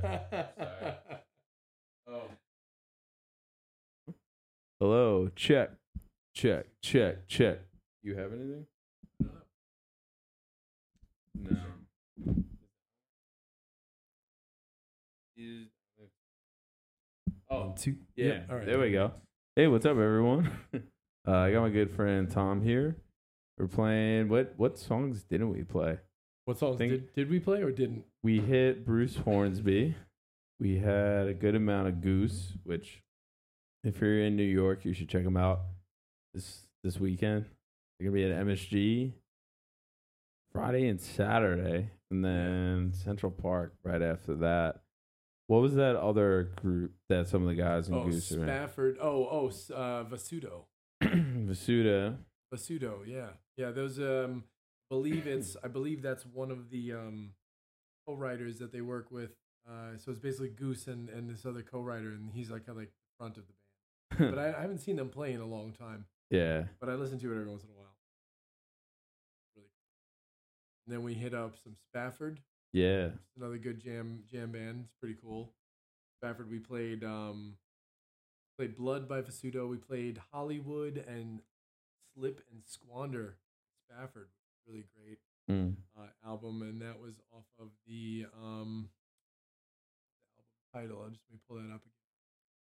Sorry. Oh. Hello, check. You have anything? No. Oh, 1, 2. yeah. Yep. All right. There we go. Hey, what's up, everyone? I got my good friend Tom here. We're playing. What songs didn't we play? What songs did we play or didn't? We hit Bruce Hornsby. We had a good amount of Goose, which, if you're in New York, you should check them out this weekend. They're gonna be at MSG Friday and Saturday, and then Central Park right after that. What was that other group that some of the guys in Goose are in? Spafford. Vasudo. Vasuda. Vasudo, yeah. Yeah, those I believe that's one of the co-writers that they work with. So it's basically Goose and this other co-writer, and he's like kind of like the front of the band. But I haven't seen them play in a long time. Yeah. But I listen to it every once in a while. Really cool. And then we hit up some Spafford. Yeah. It's another good jam band. It's pretty cool. Spafford, we played Blood by Vasudo. We played Hollywood and Slip and Squander. Spafford, really great album, and that was off of the album title. Let me pull that up again.